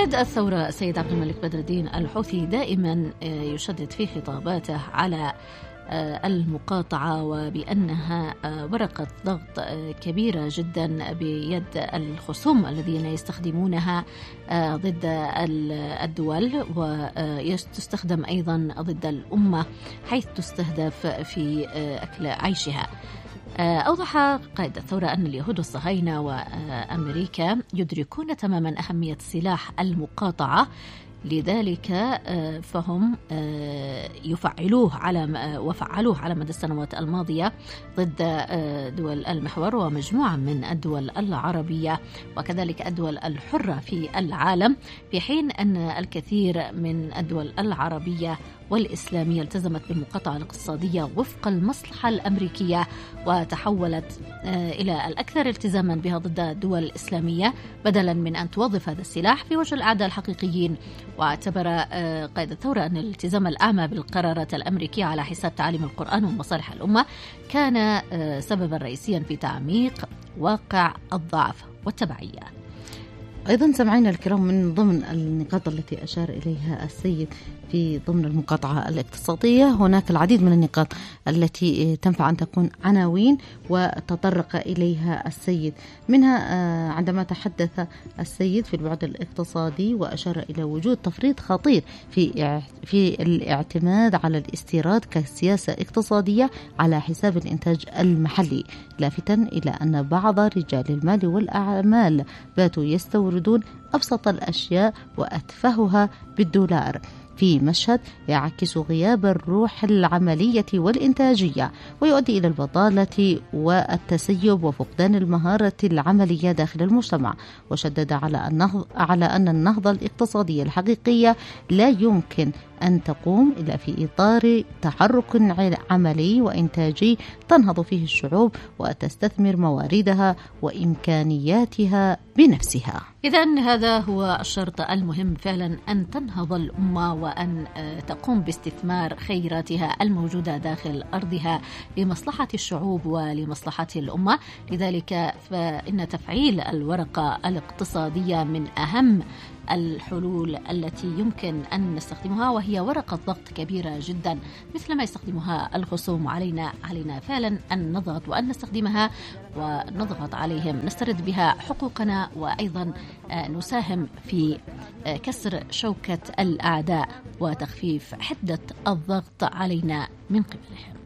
قائد الثورة السيد عبد الملك بدر الدين الحوثي دائما يشدد في خطاباته على المقاطعة وبأنها ورقة ضغط كبيرة جدا بيد الخصوم الذين يستخدمونها ضد الدول، وتستخدم أيضا ضد الأمة حيث تستهدف في أكل عيشها. أوضح قائد الثورة أن اليهود والصهاينة وأمريكا يدركون تماما أهمية سلاح المقاطعة، لذلك فهم يفعلوه على مدى السنوات الماضية ضد دول المحور ومجموعة من الدول العربية وكذلك الدول الحرة في العالم، في حين أن الكثير من الدول العربية والإسلامية التزمت بالمقاطعة الاقتصادية وفق المصلحة الأمريكية وتحولت إلى الأكثر التزاما بها ضد الدول الإسلامية بدلا من أن توظف هذا السلاح في وجه الأعداء الحقيقيين. واعتبر قائد الثورة أن الالتزام الأعمى بالقرارات الأمريكية على حساب تعاليم القرآن ومصالح الأمة كان سببا رئيسيا في تعميق واقع الضعف والتبعية. أيضا سمعينا الكرام من ضمن النقاط التي أشار إليها السيد في ضمن المقاطعة الاقتصادية هناك العديد من النقاط التي تنفع أن تكون عناوين وتطرق إليها السيد، منها عندما تحدث السيد في البعد الاقتصادي وأشار إلى وجود تفريط خطير في الاعتماد على الاستيراد كسياسة اقتصادية على حساب الإنتاج المحلي، لافتا إلى أن بعض رجال المال والأعمال باتوا يستوردون أبسط الأشياء وأتفهها بالدولار، في مشهد يعكس غياب الروح العملية والإنتاجية ويؤدي إلى البطالة والتسيب وفقدان المهارة العملية داخل المجتمع. وشدد على أن النهضة الاقتصادية الحقيقية لا يمكن أن تقوم إلا في إطار تحرك عملي وإنتاجي تنهض فيه الشعوب وتستثمر مواردها وإمكانياتها بنفسها. إذن هذا هو الشرط المهم فعلا، أن تنهض الأمة وأن تقوم باستثمار خيراتها الموجودة داخل أرضها لمصلحة الشعوب ولمصلحة الأمة. لذلك فإن تفعيل الورقة الاقتصادية من أهم الحلول التي يمكن أن نستخدمها، وهي ورقة ضغط كبيرة جدا مثل ما يستخدمها الخصوم. علينا فعلا أن نضغط وأن نستخدمها ونضغط عليهم، نسترد بها حقوقنا وأيضا نساهم في كسر شوكة الأعداء وتخفيف حدة الضغط علينا من قبلهم.